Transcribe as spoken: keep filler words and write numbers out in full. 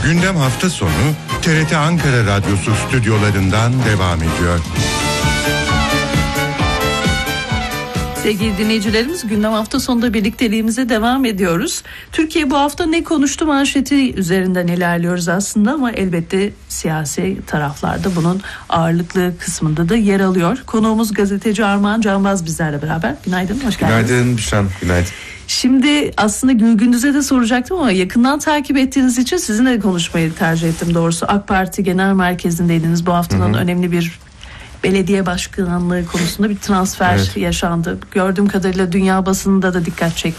Gündem hafta sonu T R T Ankara Radyosu stüdyolarından devam ediyor. Sevgili dinleyicilerimiz, gündem hafta sonunda birlikteliğimize devam ediyoruz. Türkiye bu hafta ne konuştu manşeti üzerinden ilerliyoruz aslında ama elbette siyasi taraflarda bunun ağırlıklı kısmında da yer alıyor. Konuğumuz gazeteci Armağan Canbaz bizlerle beraber. Günaydın, hoş geldiniz. Günaydın Büşen, günaydın. Şimdi aslında Gülgündüz'e de soracaktım ama yakından takip ettiğiniz için sizinle konuşmayı tercih ettim doğrusu. AK Parti Genel Merkezi'ndeydiniz. Bu haftanın hı hı. önemli bir belediye başkanlığı konusunda bir transfer evet. yaşandı. Gördüğüm kadarıyla dünya basınında da dikkat çekti.